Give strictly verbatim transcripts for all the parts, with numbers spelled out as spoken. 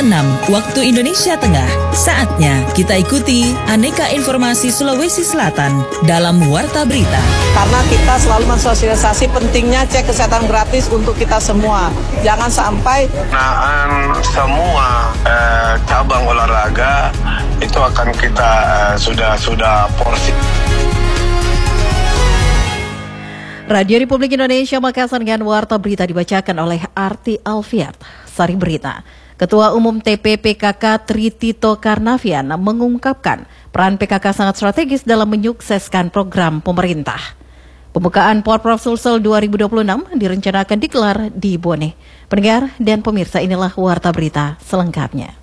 enam waktu Indonesia Tengah. Saatnya kita ikuti aneka informasi Sulawesi Selatan dalam Warta Berita. Karena kita selalu mensosialisasi pentingnya cek kesehatan gratis untuk kita semua. Jangan sampai Nah, semua eh, cabang olahraga itu akan kita eh, sudah sudah porsi. Radio Republik Indonesia Makassar dengan Warta Berita dibacakan oleh Arti Alfiat. Sari Berita. Ketua Umum T P P K K Tri Tito Karnavian mengungkapkan peran P K K sangat strategis dalam menyukseskan program pemerintah. Pembukaan Porprov Sulsel dua ribu dua puluh enam direncanakan digelar di Bone. Pendengar dan pemirsa, inilah Warta Berita selengkapnya.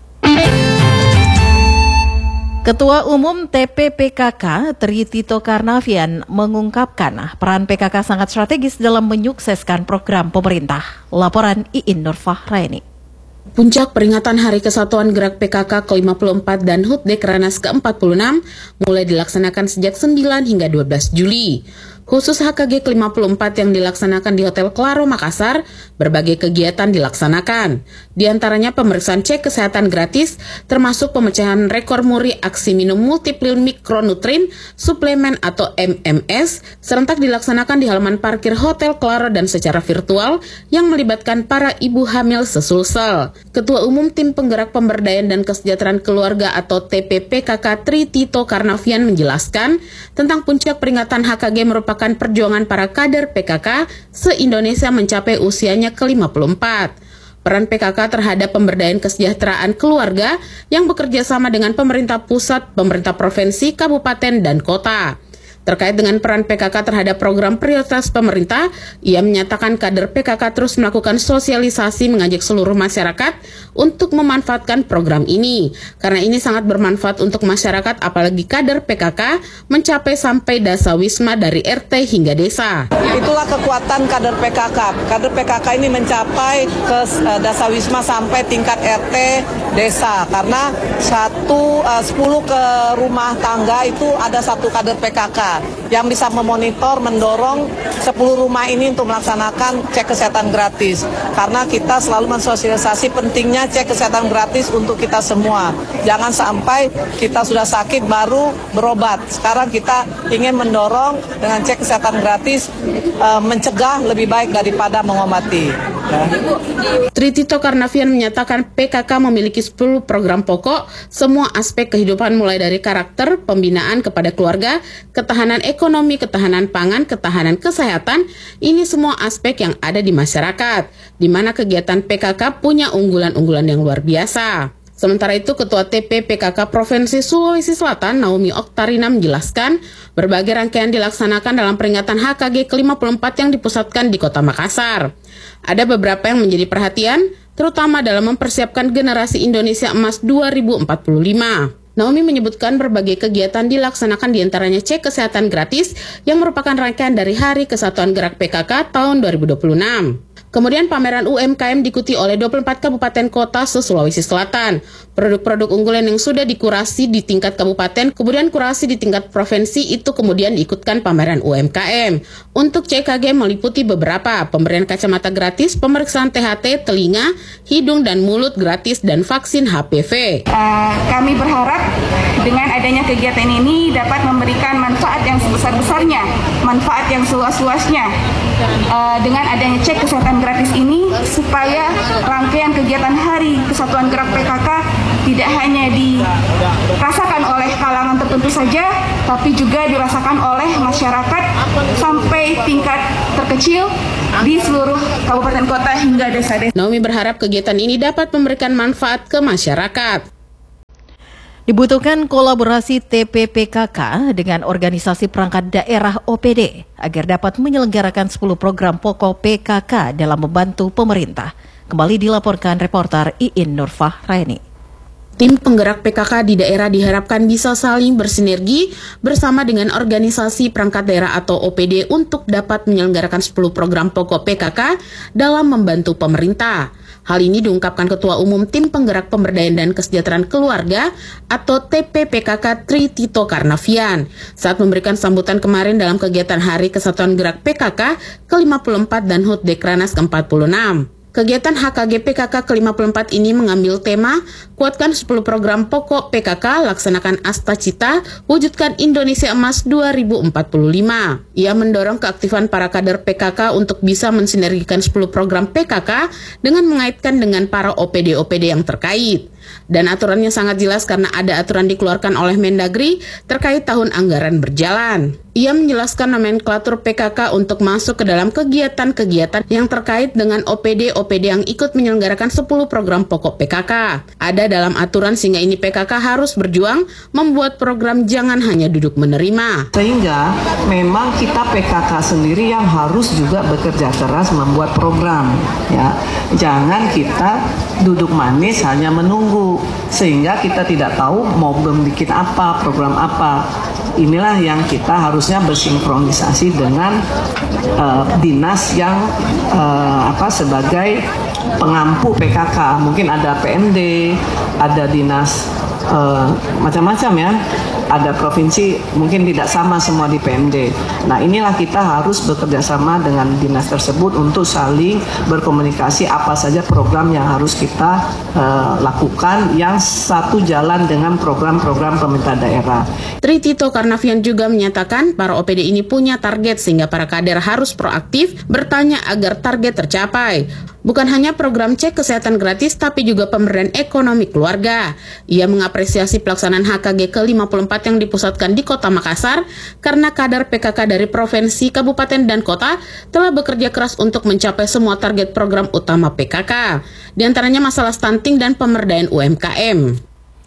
Ketua Umum T P P K K Tri Tito Karnavian mengungkapkan peran P K K sangat strategis dalam menyukseskan program pemerintah. Laporan Iin Nurfahraini. Puncak peringatan Hari Kesatuan Gerak P K K ke lima puluh empat dan H U T Dekrenas ke empat puluh enam mulai dilaksanakan sejak sembilan hingga dua belas Juli. Khusus H K G ke lima puluh empat yang dilaksanakan di Hotel Claro Makassar, berbagai kegiatan dilaksanakan. Di antaranya pemeriksaan cek kesehatan gratis, termasuk pemecahan rekor muri aksi minum multiple mikronutrin, suplemen atau M M S, serentak dilaksanakan di halaman parkir Hotel Claro dan secara virtual yang melibatkan para ibu hamil sesulsel. Ketua Umum Tim Penggerak Pemberdayaan dan Kesejahteraan Keluarga atau T P P K K Tri Tito Karnavian menjelaskan tentang puncak peringatan H K G merupakan perjuangan para kader P K K se-Indonesia mencapai usianya ke lima puluh empat. Peran P K K terhadap pemberdayaan kesejahteraan keluarga yang bekerja sama dengan pemerintah pusat, pemerintah provinsi, kabupaten, dan kota. Terkait dengan peran P K K terhadap program prioritas pemerintah, ia menyatakan kader P K K terus melakukan sosialisasi mengajak seluruh masyarakat untuk memanfaatkan program ini. Karena ini sangat bermanfaat untuk masyarakat, apalagi kader P K K mencapai sampai dasawisma dari R T hingga desa. Itulah kekuatan kader P K K. Kader P K K ini mencapai ke dasawisma sampai tingkat R T desa. Karena satu, uh, sepuluh ke rumah tangga itu ada satu kader P K K yang bisa memonitor, mendorong sepuluh rumah ini untuk melaksanakan cek kesehatan gratis. Karena kita selalu mensosialisasi pentingnya cek kesehatan gratis untuk kita semua. Jangan sampai kita sudah sakit baru berobat. Sekarang kita ingin mendorong dengan cek kesehatan gratis, e, mencegah lebih baik daripada mengobati. Ya. Tri Tito Karnavian menyatakan P K K memiliki sepuluh program pokok, semua aspek kehidupan mulai dari karakter, pembinaan kepada keluarga, ketahanan ekonomi, ketahanan pangan, ketahanan kesehatan, ini semua aspek yang ada di masyarakat, di mana kegiatan P K K punya unggulan-unggulan yang luar biasa. Sementara itu, Ketua T P P K K Provinsi Sulawesi Selatan, Naomi Oktarina, menjelaskan berbagai rangkaian dilaksanakan dalam peringatan H K G ke lima puluh empat yang dipusatkan di Kota Makassar. Ada beberapa yang menjadi perhatian, terutama dalam mempersiapkan generasi Indonesia Emas dua ribu empat puluh lima. Naomi menyebutkan berbagai kegiatan dilaksanakan diantaranya cek kesehatan gratis yang merupakan rangkaian dari Hari Kesatuan Gerak P K K tahun dua ribu dua puluh enam. Kemudian pameran U M K M diikuti oleh dua puluh empat kabupaten kota se-Sulawesi Selatan. Produk-produk unggulan yang sudah dikurasi di tingkat kabupaten, kemudian kurasi di tingkat provinsi, itu kemudian diikutkan pameran U M K M. Untuk C K G meliputi beberapa, pemberian kacamata gratis, pemeriksaan T H T, telinga, hidung, dan mulut gratis, dan vaksin H P V. Uh, kami berharap dengan adanya kegiatan ini dapat memberikan manfaat yang sebesar-besarnya, manfaat yang seluas-luasnya. Uh, dengan adanya cek kesehatan gratis ini, supaya rangkaian kegiatan Hari Kesatuan Gerak P K K tidak hanya dirasakan oleh kalangan tertentu saja, tapi juga dirasakan oleh masyarakat sampai tingkat terkecil di seluruh kabupaten kota hingga desa-desa. Naomi berharap kegiatan ini dapat memberikan manfaat ke masyarakat. Dibutuhkan kolaborasi T P P K K dengan organisasi perangkat daerah O P D agar dapat menyelenggarakan sepuluh program pokok P K K dalam membantu pemerintah. Kembali dilaporkan reporter Iin Nurfahraini. Tim penggerak P K K di daerah diharapkan bisa saling bersinergi bersama dengan organisasi perangkat daerah atau O P D untuk dapat menyelenggarakan sepuluh program pokok P K K dalam membantu pemerintah. Hal ini diungkapkan Ketua Umum Tim Penggerak Pemberdayaan dan Kesejahteraan Keluarga atau T P P K K Tri Tito Karnavian saat memberikan sambutan kemarin dalam kegiatan Hari Kesatuan Gerak P K K ke lima puluh empat dan H U T Dekrenas ke empat puluh enam. Kegiatan H K G P K K ke lima puluh empat ini mengambil tema kuatkan sepuluh program pokok P K K, laksanakan Asta Cita, wujudkan Indonesia Emas dua ribu empat puluh lima. Ia mendorong keaktifan para kader P K K untuk bisa mensinergikan sepuluh program P K K dengan mengaitkan dengan para O P D-O P D yang terkait. Dan aturannya sangat jelas karena ada aturan dikeluarkan oleh Mendagri terkait tahun anggaran berjalan. Ia menjelaskan nomenklatur P K K untuk masuk ke dalam kegiatan-kegiatan yang terkait dengan O P D-O P D yang ikut menyelenggarakan sepuluh program pokok P K K. Ada dalam aturan sehingga ini P K K harus berjuang membuat program, jangan hanya duduk menerima. Sehingga memang kita P K K sendiri yang harus juga bekerja keras membuat program. Ya, jangan kita duduk manis hanya menunggu sehingga kita tidak tahu mau membuat apa, program apa. Inilah yang kita harusnya bersinkronisasi dengan uh, dinas yang uh, apa sebagai pengampu P K K. Mungkin ada P M D, ada dinas uh, macam-macam ya. Ada provinsi mungkin tidak sama semua di P M D. Nah, inilah kita harus bekerja sama dengan dinas tersebut untuk saling berkomunikasi apa saja program yang harus kita uh, lakukan yang satu jalan dengan program-program pemerintah daerah. Tri Tito Karnavian juga menyatakan para O P D ini punya target sehingga para kader harus proaktif bertanya agar target tercapai. Bukan hanya program cek kesehatan gratis, tapi juga pemberdayaan ekonomi keluarga. Ia mengapresiasi pelaksanaan H K G ke lima puluh empat yang dipusatkan di Kota Makassar karena kader P K K dari provinsi, kabupaten, dan kota telah bekerja keras untuk mencapai semua target program utama P K K. Di antaranya masalah stunting dan pemberdayaan U M K M.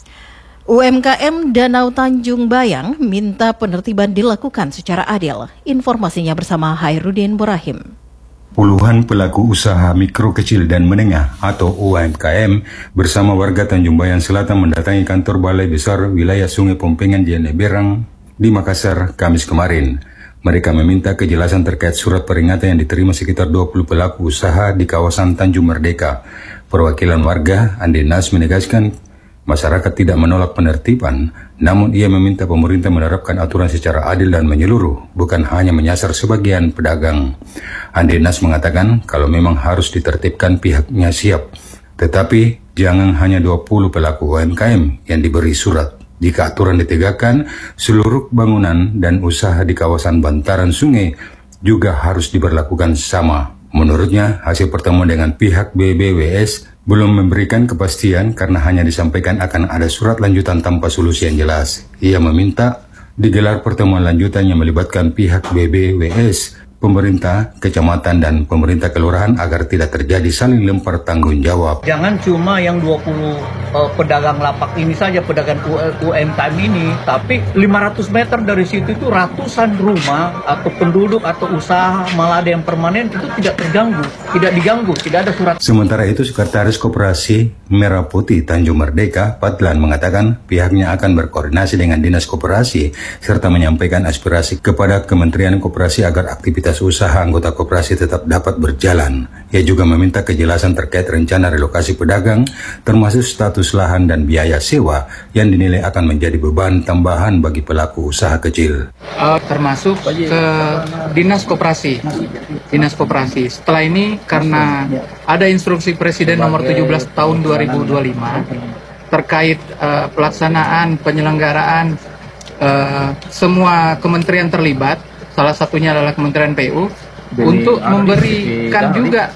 U M K M Danau Tanjung Bayang minta penertiban dilakukan secara adil. Informasinya bersama Hairudin Borahim. Puluhan pelaku usaha mikro kecil dan menengah atau U M K M bersama warga Tanjung Bayang Selatan mendatangi kantor Balai Besar Wilayah Sungai Pompengan Jeneberang di Makassar Kamis kemarin. Mereka meminta kejelasan terkait surat peringatan yang diterima sekitar dua puluh pelaku usaha di kawasan Tanjung Merdeka. Perwakilan warga, Andi Nas, menegaskan masyarakat tidak menolak penertiban, namun ia meminta pemerintah menerapkan aturan secara adil dan menyeluruh, bukan hanya menyasar sebagian pedagang. Andi Nas mengatakan kalau memang harus ditertibkan pihaknya siap, tetapi jangan hanya dua puluh pelaku U M K M yang diberi surat. Jika aturan ditegakkan, seluruh bangunan dan usaha di kawasan bantaran sungai juga harus diberlakukan sama. Menurutnya, hasil pertemuan dengan pihak B B W S belum memberikan kepastian karena hanya disampaikan akan ada surat lanjutan tanpa solusi yang jelas. Ia meminta digelar pertemuan lanjutan yang melibatkan pihak B B W S, pemerintah, kecamatan, dan pemerintah kelurahan agar tidak terjadi saling lempar tanggung jawab. Jangan cuma yang dua puluh uh, pedagang lapak ini saja, pedagang U M K M ini, tapi lima ratus meter dari situ itu ratusan rumah atau penduduk atau usaha, malah ada yang permanen, itu tidak terganggu, tidak diganggu, tidak ada surat. Sementara itu, Sekretaris Koperasi Merah Putih Tanjung Merdeka, Padlan, mengatakan pihaknya akan berkoordinasi dengan Dinas Koperasi serta menyampaikan aspirasi kepada Kementerian Koperasi agar aktivitas usaha anggota koperasi tetap dapat berjalan. Ia juga meminta kejelasan terkait rencana relokasi pedagang, termasuk status lahan dan biaya sewa yang dinilai akan menjadi beban tambahan bagi pelaku usaha kecil. Uh, termasuk ke Dinas Koperasi. Dinas Koperasi. Setelah ini karena ada instruksi Presiden nomor tujuh belas tahun dua ribu dua puluh lima terkait uh, pelaksanaan penyelenggaraan uh, semua kementerian terlibat, salah satunya adalah Kementerian P U, untuk memberikan juga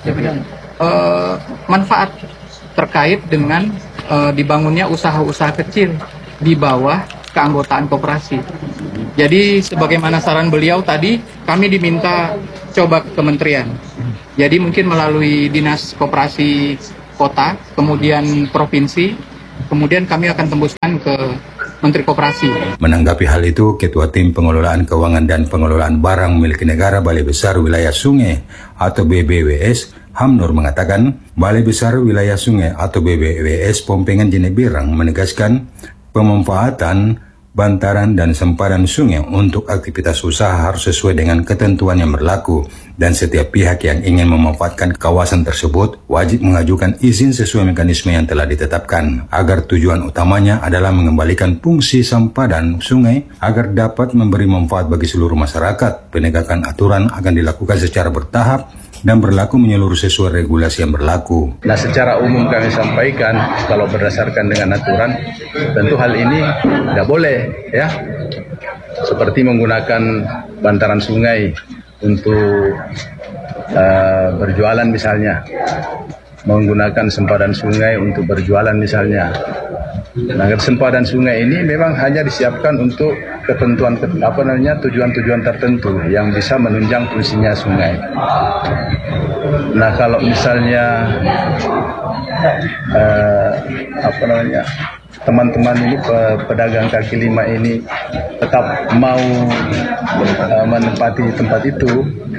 uh, manfaat terkait dengan uh, dibangunnya usaha-usaha kecil di bawah keanggotaan koperasi. Jadi sebagaimana saran beliau tadi, kami diminta coba ke kementerian. Jadi mungkin melalui Dinas Koperasi Kota, kemudian Provinsi, kemudian kami akan tembuskan ke Menteri Koperasi. Menanggapi hal itu, Ketua Tim Pengelolaan Keuangan dan Pengelolaan Barang Milik Negara Balai Besar Wilayah Sungai atau B B W S, Hamnur, mengatakan Balai Besar Wilayah Sungai atau B B W S Pompengan Jeneberang menegaskan pemanfaatan bantaran dan sempadan sungai untuk aktivitas usaha harus sesuai dengan ketentuan yang berlaku, dan setiap pihak yang ingin memanfaatkan kawasan tersebut wajib mengajukan izin sesuai mekanisme yang telah ditetapkan, agar tujuan utamanya adalah mengembalikan fungsi sempadan sungai agar dapat memberi manfaat bagi seluruh masyarakat. Penegakan aturan akan dilakukan secara bertahap dan berlaku menyeluruh sesuai regulasi yang berlaku. Nah, secara umum kami sampaikan kalau berdasarkan dengan aturan, tentu hal ini tidak boleh, ya. Seperti menggunakan bantaran sungai untuk uh, berjualan misalnya, menggunakan sempadan sungai untuk berjualan misalnya. Nah, sempadan sungai ini memang hanya disiapkan untuk ketentuan apa namanya tujuan-tujuan tertentu yang bisa menunjang fungsinya sungai. Nah, kalau misalnya uh, apa namanya teman-teman ini pedagang kaki lima ini tetap mau uh, menempati tempat itu,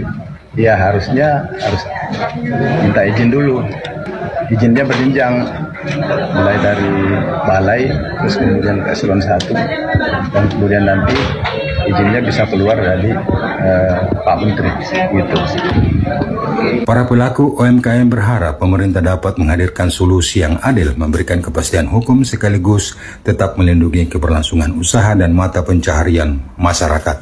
ya harusnya harus minta izin dulu. Izinnya berjenjang, mulai dari balai, terus kemudian ke eselon satu, dan kemudian nanti izinnya bisa keluar dari uh, Pak Menteri. Gitu. Para pelaku U M K M berharap pemerintah dapat menghadirkan solusi yang adil, memberikan kepastian hukum sekaligus tetap melindungi keberlangsungan usaha dan mata pencaharian masyarakat.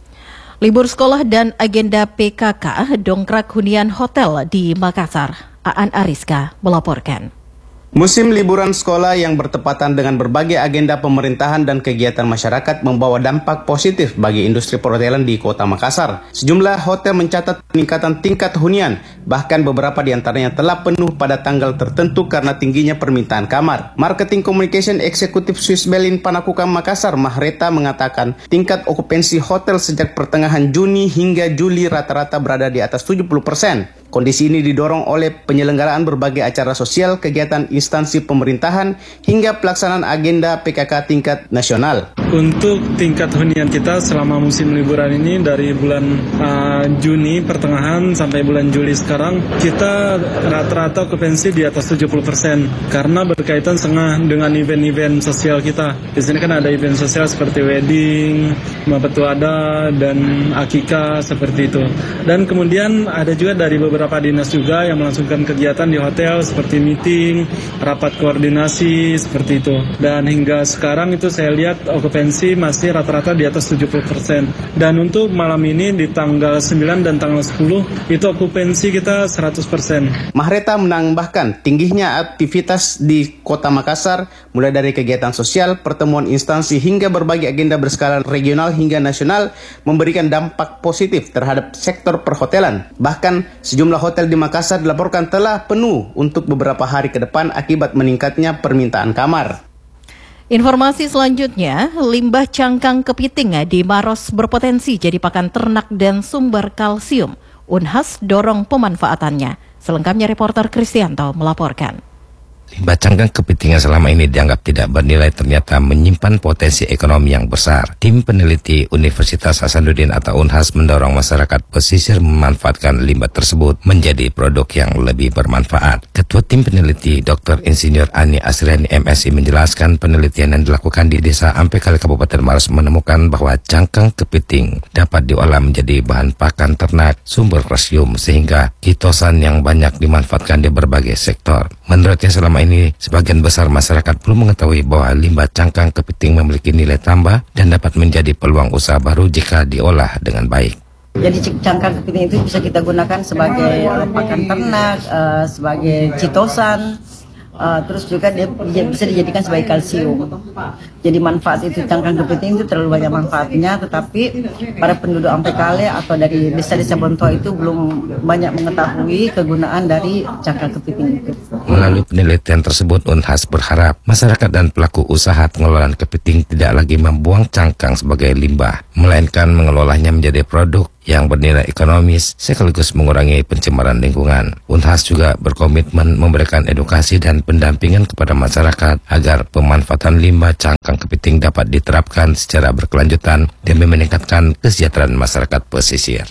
Libur sekolah dan agenda P K K dongkrak hunian hotel di Makassar. Aan Ariska melaporkan. Musim liburan sekolah yang bertepatan dengan berbagai agenda pemerintahan dan kegiatan masyarakat membawa dampak positif bagi industri perhotelan di Kota Makassar. Sejumlah hotel mencatat peningkatan tingkat hunian, bahkan beberapa di antaranya telah penuh pada tanggal tertentu karena tingginya permintaan kamar. Marketing Communication Eksekutif Swiss Berlin Panakukang Makassar, Mahreta, mengatakan tingkat okupansi hotel sejak pertengahan Juni hingga Juli rata-rata berada di atas tujuh puluh persen. Kondisi ini didorong oleh penyelenggaraan berbagai acara sosial, kegiatan instansi pemerintahan, hingga pelaksanaan agenda P K K tingkat nasional. Untuk tingkat hunian kita selama musim liburan ini dari bulan uh, Juni pertengahan sampai bulan Juli sekarang, kita rata-rata okupansi di atas tujuh puluh persen karena berkaitan setengah dengan event-event sosial kita. Di sini kan ada event sosial seperti wedding, mapetuada, dan akikah seperti itu. Dan kemudian ada juga dari beberapa beberapa dinas juga yang melangsungkan kegiatan di hotel seperti meeting, rapat koordinasi, seperti itu. Dan hingga sekarang itu saya lihat okupansi masih rata-rata di atas tujuh puluh persen. Dan untuk malam ini di tanggal sembilan dan tanggal sepuluh itu okupansi kita seratus persen. Mahreta menambahkan tingginya aktivitas di Kota Makassar mulai dari kegiatan sosial, pertemuan instansi hingga berbagai agenda berskala regional hingga nasional memberikan dampak positif terhadap sektor perhotelan. Bahkan sejumlah hotel di Makassar dilaporkan telah penuh untuk beberapa hari ke depan akibat meningkatnya permintaan kamar. Informasi selanjutnya, limbah cangkang kepiting di Maros berpotensi jadi pakan ternak dan sumber kalsium. Unhas dorong pemanfaatannya. Selengkapnya reporter Kristianto melaporkan. Limbah cangkang kepiting yang selama ini dianggap tidak bernilai ternyata menyimpan potensi ekonomi yang besar. Tim peneliti Universitas Hasanuddin atau Unhas mendorong masyarakat pesisir memanfaatkan limbah tersebut menjadi produk yang lebih bermanfaat. Ketua tim peneliti Doktor Insinyur Ani Asriani M Si menjelaskan penelitian yang dilakukan di Desa Ampekali Kabupaten Maros menemukan bahwa cangkang kepiting dapat diolah menjadi bahan pakan ternak sumber kalsium sehingga kitosan yang banyak dimanfaatkan di berbagai sektor. Menurutnya selama ini sebagian besar masyarakat belum mengetahui bahwa limbah cangkang kepiting memiliki nilai tambah dan dapat menjadi peluang usaha baru jika diolah dengan baik. Jadi cangkang kepiting itu bisa kita gunakan sebagai pakan ternak, uh, sebagai citosan, uh, terus juga dia bisa dijadikan sebagai kalsium. Jadi manfaat itu cangkang kepiting itu terlalu banyak manfaatnya, tetapi para penduduk Ampekali atau dari desa-desa Bontoa itu belum banyak mengetahui kegunaan dari cangkang kepiting itu. Melalui penelitian tersebut, Unhas berharap masyarakat dan pelaku usaha pengelolaan kepiting tidak lagi membuang cangkang sebagai limbah, melainkan mengelolanya menjadi produk yang bernilai ekonomis sekaligus mengurangi pencemaran lingkungan. Unhas juga berkomitmen memberikan edukasi dan pendampingan kepada masyarakat agar pemanfaatan limbah cangkang kepiting dapat diterapkan secara berkelanjutan demi meningkatkan kesejahteraan masyarakat pesisir.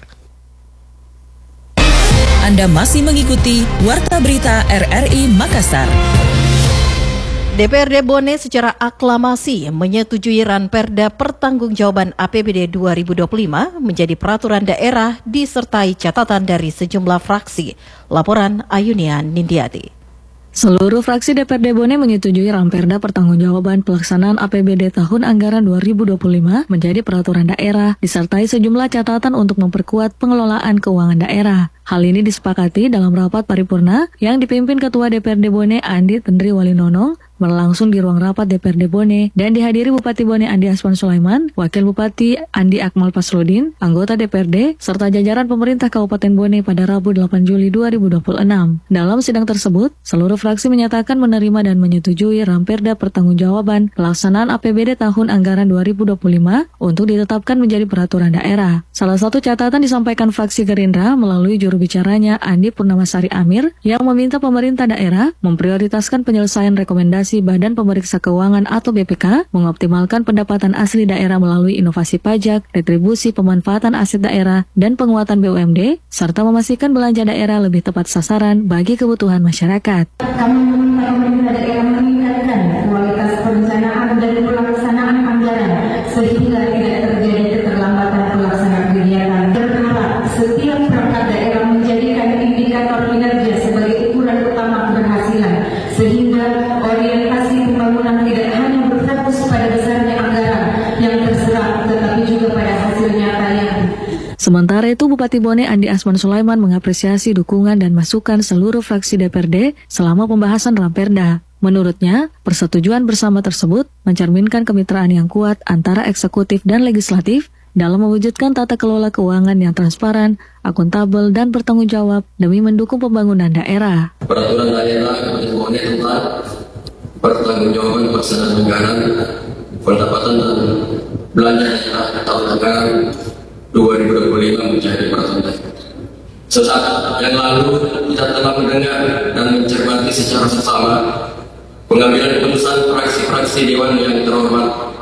Anda masih mengikuti Warta Berita R R I Makassar. D P R D Bone secara aklamasi menyetujui Ranperda Pertanggungjawaban A P B D dua ribu dua puluh lima menjadi peraturan daerah disertai catatan dari sejumlah fraksi. Laporan Ayunian Nindiati. Seluruh fraksi D P R D Bone menyetujui Ranperda Pertanggungjawaban Pelaksanaan A P B D tahun anggaran dua ribu dua puluh lima menjadi peraturan daerah disertai sejumlah catatan untuk memperkuat pengelolaan keuangan daerah. Hal ini disepakati dalam rapat paripurna yang dipimpin Ketua D P R D Bone Andi Tendri Walinono berlangsung di ruang rapat D P R D Bone dan dihadiri Bupati Bone Andi Asman Sulaiman, Wakil Bupati Andi Akmal Pasludin, anggota D P R D, serta jajaran pemerintah Kabupaten Bone pada Rabu delapan Juli dua ribu dua puluh enam. Dalam sidang tersebut, seluruh fraksi menyatakan menerima dan menyetujui Ramperda Pertanggungjawaban pelaksanaan A P B D tahun anggaran dua ribu dua puluh lima untuk ditetapkan menjadi peraturan daerah. Salah satu catatan disampaikan fraksi Gerindra melalui juru bicaranya Andi Purnamasari Amir yang meminta pemerintah daerah memprioritaskan penyelesaian rekomendasi Badan Pemeriksa Keuangan atau B P K, mengoptimalkan pendapatan asli daerah melalui inovasi pajak, retribusi pemanfaatan aset daerah, dan penguatan B U M D, serta memastikan belanja daerah lebih tepat sasaran bagi kebutuhan masyarakat. Kami meminta pemerintah daerah meningkatkan kualitas perencanaan dan pelaksanaan anggaran sehingga tidak terjadi keterlambatan pelaksanaan kegiatan. Berharap setiap perangkat daerah menjadikan indikator kinerja sebagai ukuran utama keberhasilan, sehingga orientasi pembangunan tidak hanya berfokus pada besarnya anggaran yang terserap, tetapi juga pada hasil nyata yang. Sementara itu, Bupati Bone Andi Asman Sulaiman mengapresiasi dukungan dan masukan seluruh fraksi D P R D selama pembahasan Ramperda. Menurutnya, persetujuan bersama tersebut mencerminkan kemitraan yang kuat antara eksekutif dan legislatif dalam mewujudkan tata kelola keuangan yang transparan, akuntabel, dan bertanggung jawab demi mendukung pembangunan daerah. Peraturan daerah Kabupaten Bone tentang pertanggungjawaban pelaksanaan anggaran, pendapatan dan belanja daerah tahun anggaran dua ribu dua puluh lima menjadi peraturan daerah. Sesaat yang lalu kita telah mendengar dan mencermati secara seksama pengambilan keputusan fraksi-fraksi Dewan yang terhormat.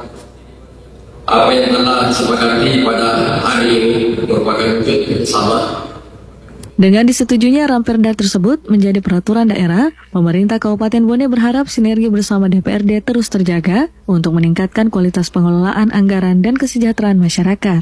Apa yang telah disepakati pada hari ini merupakan wujud yang sama. Dengan disetujuinya Ramperda tersebut menjadi peraturan daerah, pemerintah Kabupaten Bone berharap sinergi bersama D P R D terus terjaga untuk meningkatkan kualitas pengelolaan anggaran dan kesejahteraan masyarakat.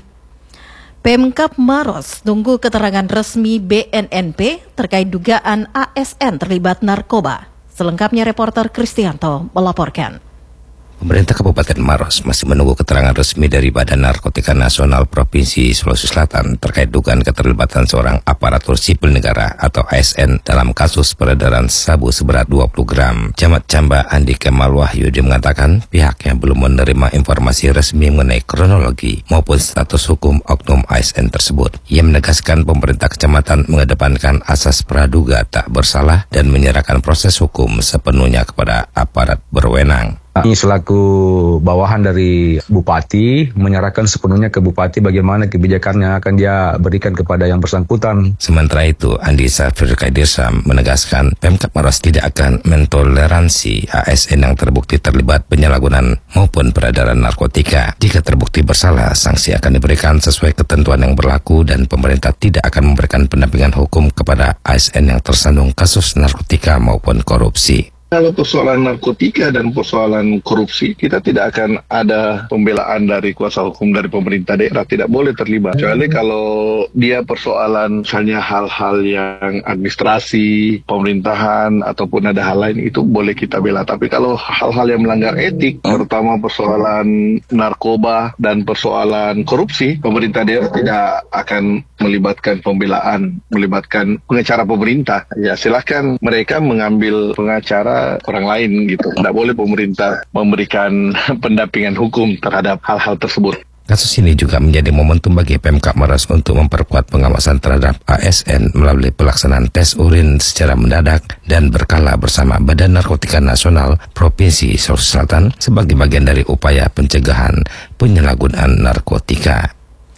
Pemkab Maros tunggu keterangan resmi B N N P terkait dugaan A S N terlibat narkoba. Selengkapnya reporter Kristianto melaporkan. Pemerintah Kabupaten Maros masih menunggu keterangan resmi dari Badan Narkotika Nasional Provinsi Sulawesi Selatan terkait dugaan keterlibatan seorang aparatur sipil negara atau A S N dalam kasus peredaran sabu seberat dua puluh gram. Camat Camba Andi Kemal Wahyudi mengatakan pihaknya belum menerima informasi resmi mengenai kronologi maupun status hukum oknum A S N tersebut. Ia menegaskan pemerintah kecamatan mengedepankan asas praduga tak bersalah dan menyerahkan proses hukum sepenuhnya kepada aparat berwenang. Ini selaku bawahan dari Bupati menyerahkan sepenuhnya ke Bupati bagaimana kebijakan yang akan dia berikan kepada yang bersangkutan. Sementara itu, Andi Safir Kaidirsa menegaskan Pemkab Maros tidak akan mentoleransi A S N yang terbukti terlibat penyalahgunaan maupun peredaran narkotika. Jika terbukti bersalah, sanksi akan diberikan sesuai ketentuan yang berlaku dan pemerintah tidak akan memberikan pendampingan hukum kepada A S N yang tersandung kasus narkotika maupun korupsi. Kalau persoalan narkotika dan persoalan korupsi, kita tidak akan ada pembelaan dari kuasa hukum dari pemerintah daerah, tidak boleh terlibat. Kecuali kalau dia persoalan misalnya hal-hal yang administrasi, pemerintahan, ataupun ada hal lain, itu boleh kita bela. Tapi kalau hal-hal yang melanggar etik, terutama persoalan narkoba dan persoalan korupsi, pemerintah daerah tidak akan melibatkan pembelaan, melibatkan pengacara pemerintah. Ya silahkan mereka mengambil pengacara orang lain gitu. Tidak boleh pemerintah memberikan pendampingan hukum terhadap hal-hal tersebut. Kasus ini juga menjadi momentum bagi Pemkab Maros untuk memperkuat pengawasan terhadap A S N melalui pelaksanaan tes urin secara mendadak dan berkala bersama Badan Narkotika Nasional Provinsi Sulawesi Selatan sebagai bagian dari upaya pencegahan penyalahgunaan narkotika.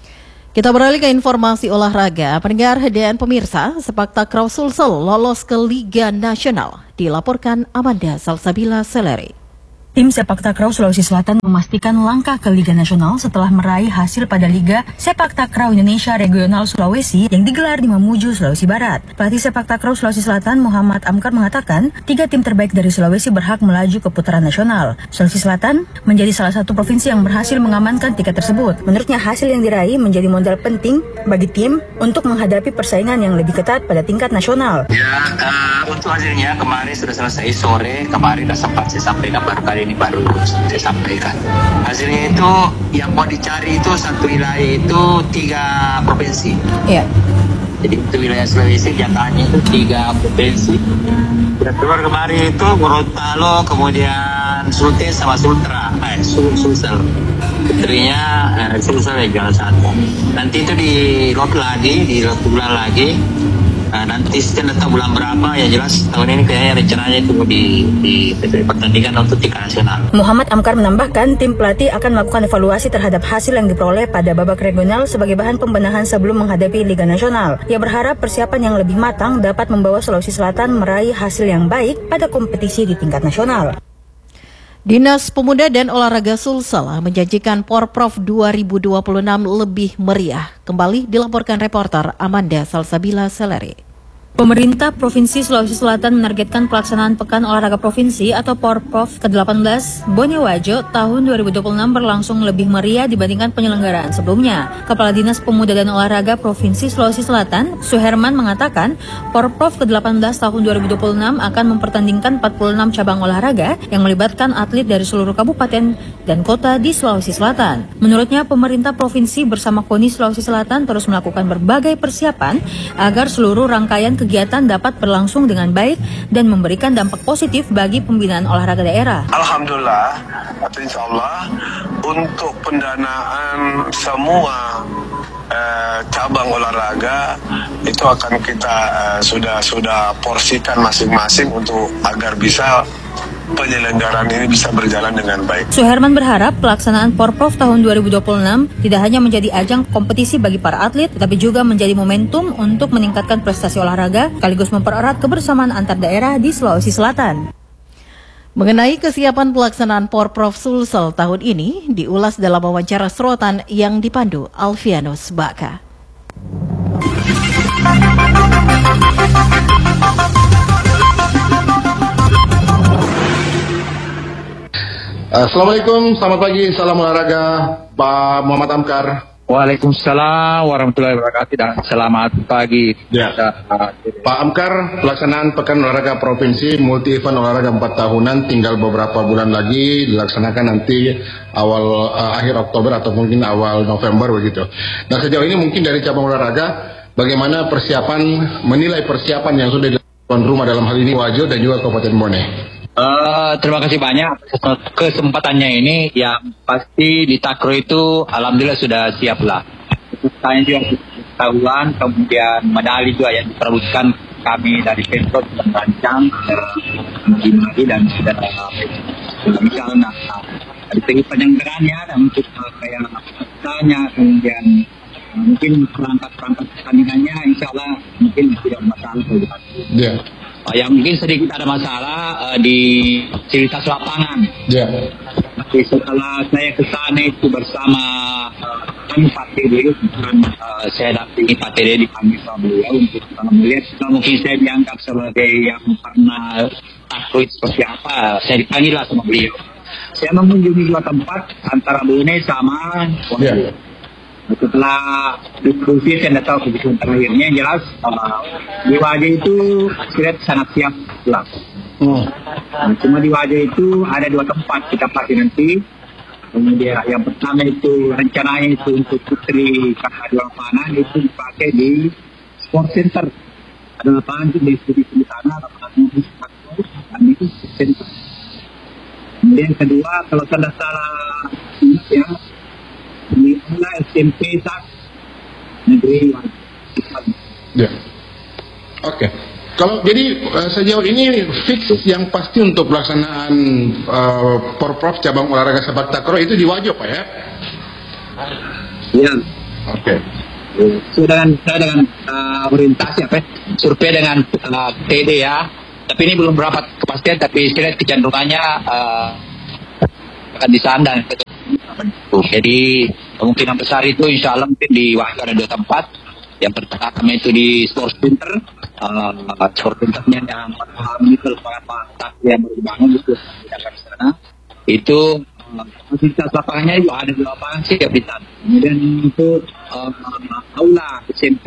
Kita beralih ke informasi olahraga. Pendengar dan pemirsa, sepak takraw Sulsel lolos ke Liga Nasional. Dilaporkan Amanda Salsabila Seleri. Tim sepak takraw Sulawesi Selatan memastikan langkah ke Liga Nasional setelah meraih hasil pada Liga Sepak Takraw Indonesia Regional Sulawesi yang digelar di Mamuju, Sulawesi Barat. Pelatih sepak takraw Sulawesi Selatan Muhammad Amkar mengatakan, tiga tim terbaik dari Sulawesi berhak melaju ke putaran nasional. Sulawesi Selatan menjadi salah satu provinsi yang berhasil mengamankan tiket tersebut. Menurutnya hasil yang diraih menjadi modal penting bagi tim untuk menghadapi persaingan yang lebih ketat pada tingkat nasional. Ya, uh, untuk hasilnya kemarin sudah selesai sore, kemarin sudah sempat saya sampaikan baru kali ini baru saya sampaikan. Hasilnya itu yang mau dicari itu satu wilayah itu tiga provinsi. Iya. Jadi itu wilayah Sulawesi jatahnya itu tiga provinsi. Dan keluar kemarin itu Gorontalo, kemudian Sulteng sama Sultra, eh, Sul Sulsel. Putrinya eh, Sulsel yang juara satu. Nanti itu di lot lagi, di lot bulan lagi. Nah, nanti setelah tahu bulan berapa ya jelas tahun ini kayaknya rencananya itu di, di, di pertandingan untuk tingkat nasional. Muhammad Amkar menambahkan tim pelatih akan melakukan evaluasi terhadap hasil yang diperoleh pada babak regional sebagai bahan pembenahan sebelum menghadapi Liga Nasional. Ia berharap persiapan yang lebih matang dapat membawa Sulawesi Selatan meraih hasil yang baik pada kompetisi di tingkat nasional. Dinas Pemuda dan Olahraga Sulsel menjanjikan Porprov dua ribu dua puluh enam lebih meriah. Kembali dilaporkan reporter Amanda Salsabila Seleri. Pemerintah Provinsi Sulawesi Selatan menargetkan pelaksanaan Pekan Olahraga Provinsi atau Porprov ke delapan belas Bonewajo tahun dua ribu dua puluh enam berlangsung lebih meriah dibandingkan penyelenggaraan sebelumnya. Kepala Dinas Pemuda dan Olahraga Provinsi Sulawesi Selatan, Suherman, mengatakan Porprov ke delapan belas tahun dua ribu dua puluh enam akan mempertandingkan empat puluh enam cabang olahraga yang melibatkan atlet dari seluruh kabupaten dan kota di Sulawesi Selatan. Menurutnya, pemerintah provinsi bersama KONI Sulawesi Selatan terus melakukan berbagai persiapan agar seluruh rangkaian kegiatan dapat berlangsung dengan baik dan memberikan dampak positif bagi pembinaan olahraga daerah. Alhamdulillah, atau insya Allah, untuk pendanaan semua eh, cabang olahraga itu akan kita eh, sudah sudah porsikan masing-masing untuk agar bisa penyelenggaraan ini bisa berjalan dengan baik. Suherman berharap pelaksanaan Porprov tahun dua ribu dua puluh enam tidak hanya menjadi ajang kompetisi bagi para atlet, tetapi juga menjadi momentum untuk meningkatkan prestasi olahraga, sekaligus mempererat kebersamaan antar daerah di Sulawesi Selatan. Mengenai kesiapan pelaksanaan Porprov Sulsel tahun ini, diulas dalam wawancara sorotan yang dipandu Alfianus Baka. Assalamualaikum, selamat pagi, salam olahraga, Pak Muhammad Amkar. Waalaikumsalam warahmatullahi wabarakatuh dan selamat pagi. Ya. Pak Amkar, pelaksanaan Pekan Olahraga Provinsi multi event olahraga empat tahunan tinggal beberapa bulan lagi dilaksanakan nanti awal uh, akhir Oktober atau mungkin awal November begitu. Nah, sejauh ini mungkin dari cabang olahraga bagaimana persiapan, menilai persiapan yang sudah dilakukan rumah dalam hal ini Wajo dan juga Kabupaten Bone? Uh, terima kasih banyak kesempatannya ini. Yang pasti di Takro itu alhamdulillah sudah siap lah. Saya juga pengetahuan, kemudian medali juga yang diperebutkan kami dari Pemprov dan Rancang lagi dan sudah misalnya dari segi penyelenggarannya dan untuk kayak pesertanya, kemudian mungkin perangkat-perangkat pertandingannya insya Allah mungkin tidak masalah. Ya. Uh, yang mungkin sedikit ada masalah uh, di fasilitas lapangan. Ya. Tapi setelah saya ke sana itu bersama uh, Pak T D, dan uh, saya dampingi Pak T D dipanggil sama beliau untuk uh, melihat uh, mungkin saya dianggap sebagai yang pernah takut seperti apa. Saya dipanggil lah sama beliau. Saya mengunjungi dua tempat antara Bone sama Bone. Yeah. Setelah diskusi saya tidak tahu keputusan terakhirnya, yang jelas uh, di Wajah itu saya sangat siap lah. Hmm. Nah, cuma di Wajah itu ada dua tempat kita pakai nanti. Kemudian yang pertama itu rencananya itu untuk putri kakak dua lapangan itu dipakai di sport center. Ada lapangan itu di di sana, lapangan itu dan itu sport center. Kemudian kedua, kalau saya salah ya, di mana S M P saat negeri. Ya. Oke. Okay. Kalau jadi uh, sejauh ini fix yang pasti untuk pelaksanaan uh, Porprov cabang olahraga sepak takraw itu di Wajo, Pak ya? Iya. Oke. Okay. Sudah dengan saya dengan uh, orientasi apa? Survei dengan uh, T D ya. Tapi ini belum berapa kepastian, tapi saya lihat kecenderungannya uh, akan di sana. Jadi kemungkinan besar itu insya Allah mungkin di Wajo ada dua tempat. Yang pertama itu di Sport Center, uh, Sport Centernya yang memahami kelengkapan yang baru dibangun itu di sana. Itu fasilitas uh, lapangannya juga ada di lapangan siap di sana. Kemudian untuk uh, aula S M K,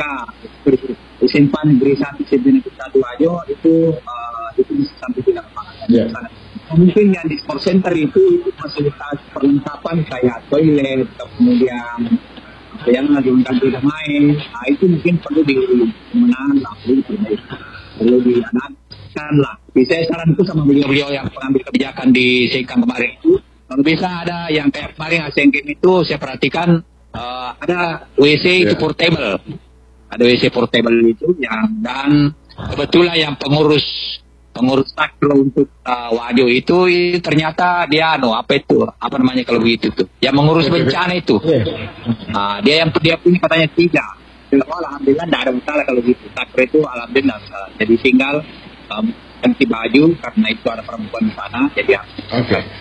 S M K Negeri satu, S M K Negeri satu Wajo itu uh, itu bisa sampai di lapangan. Yeah. Mungkin yang di Sport Center itu, itu fasilitas perlengkapan kayak toilet, kemudian yang mengajukan tidak main. Nah itu mungkin perlu dimenangkan lah, perlu perlu diadakan lah. Saya saranku sama beliau-beliau yang pengambil kebijakan di Sengkang kemarin itu, kalau bisa ada yang kayak kemarin Asian Games itu saya perhatikan uh, ada W C itu portable, ada W C portable itu yang dan kebetulan yang pengurus pengurus takro untuk uh, Wajo itu ternyata dia no apa itu apa namanya kalau begitu tuh yang mengurus bencana itu uh, dia yang dia punya katanya tiga. Oh, alhamdulillah tidak ada masalah kalau gitu. Takro itu alhamdulillah uh, jadi tinggal um, ganti baju karena itu ada perempuan di sana jadi oke. Okay.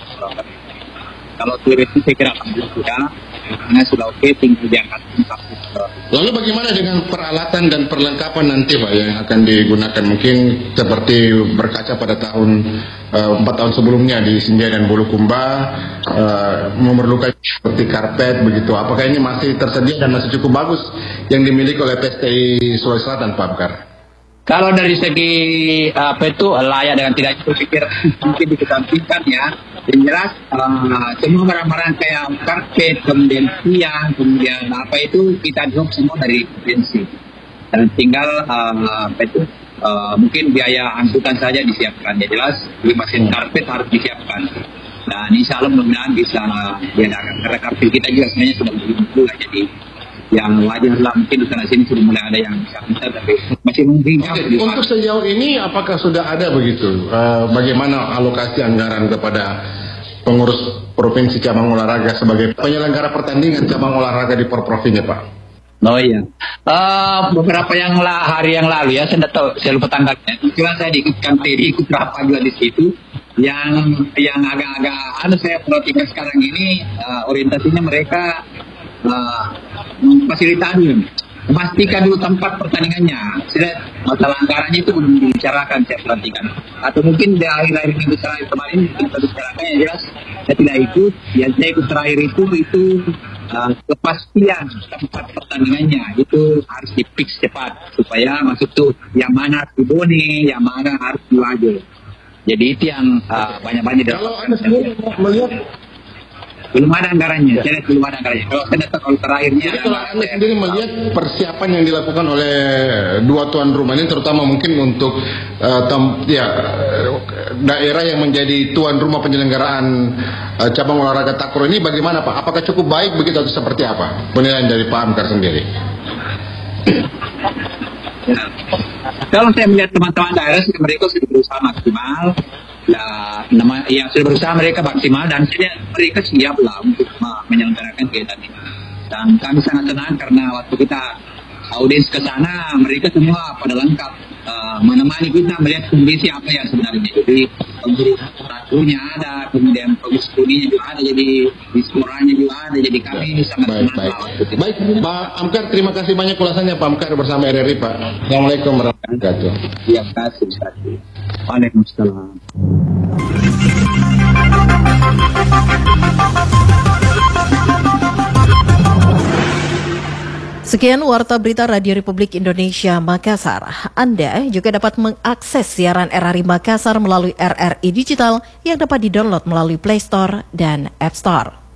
Kalau turis itu saya kira alhamdulillah sudah karena sudah oke okay, tinggal diangkat. Lalu bagaimana dengan peralatan dan perlengkapan nanti Pak yang akan digunakan mungkin seperti berkaca pada tahun uh, empat tahun sebelumnya di Sinjai dan Bulukumba uh, memerlukan seperti karpet begitu. Apakah ini masih tersedia dan masih cukup bagus yang dimiliki oleh P S T I Sulawesi Selatan Pak Amkar? Kalau dari segi apa itu layak dengan tidak itu pikir mungkin dikesampingkan ya. Yang jelas uh, semua barang-barang kayak karpet, kemudian tiang, kemudian apa itu kita drop semua dari provinsi. Dan tinggal uh, apa itu uh, mungkin biaya angkutan saja disiapkan. Yang jelas di mesin karpet harus disiapkan. Dan insya Allah mudah-mudahan bisa diadakan karena karpet kita juga sebenarnya sudah begitu lah jadi. Yang wajar lah mungkin di sana sini sudah mulai ada yang bisa bisa tapi masih mungkin. Okay. Untuk sejauh ini apakah sudah ada begitu uh, bagaimana alokasi anggaran kepada pengurus provinsi cabang olahraga sebagai penyelenggara pertandingan cabang olahraga di Porprov ini Pak? Oh iya, uh, beberapa yang lah, hari yang lalu ya saya tidak tahu saya lupa tanggalnya. Kebetulan saya diikutkan T D ikut berapa juga di situ. Yang yang agak-agak anu saya perhatikan sekarang ini uh, orientasinya mereka Uh, fasilitasi memastikan dulu tempat pertandingannya. Saya masalah anggarannya itu belum dibicarakan saya perhatikan atau mungkin di akhir-akhir minggu terakhir kemarin kita bicarakan yang jelas saya tidak ikut yang saya ikut terakhir itu itu uh, kepastian tempat pertandingannya itu harus dipix cepat supaya masuk tuh yang mana harus diboni yang mana harus diwajib jadi itu yang uh, banyak-banyak kalau Anda sendiri melihat belum ada anggarannya, saya belum ada anggarannya. Kalau saya datang kalau terakhirnya. Jadi kalau Anda sendiri melihat persiapan yang dilakukan oleh dua tuan rumah ini, terutama mungkin untuk uh, tem, ya, daerah yang menjadi tuan rumah penyelenggaraan uh, cabang olahraga takraw ini, bagaimana Pak? Apakah cukup baik begitu atau seperti apa? Penilaian dari Pak Amkar sendiri. Ya. Kalau saya melihat teman-teman daerah, mereka sudah berusaha maksimal. Ya, nama, yang sudah berusaha mereka maksimal dan mereka siap lah untuk menyelenggarakan kegiatan ini. Dan kami sangat tenang karena waktu kita audiens ke sana, mereka semua pada lengkap uh, menemani kita melihat kondisi apa yang sebenarnya. Jadi pengurus satunya ada, kemudian pengurus kuninnya juga ada, jadi disporanya juga ada. Jadi kami ya, sangat baik, tenang. Baik, baik. baik Pak Amkar, terima kasih banyak ulasannya Pak Amkar bersama R R I Pak. Assalamualaikum warahmatullahi wabarakatuh. Terima kasih. Waalaikumsalam. Sekian Warta Berita Radio Republik Indonesia Makassar. Anda juga dapat mengakses siaran R R I Makassar melalui R R I Digital yang dapat didownload melalui Play Store dan App Store.